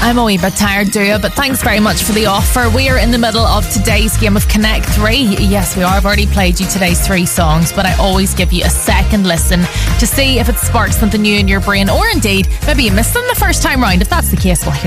I'm a wee bit tired, Dua, but thanks very much for the offer. We are in the middle of today's game of Connect 3. Yes, we are. I've already played you today's 3 songs, but I always give you a second listen to see if it sparks something new in your brain, or indeed, maybe you missed them the first time round. If that's the case, well,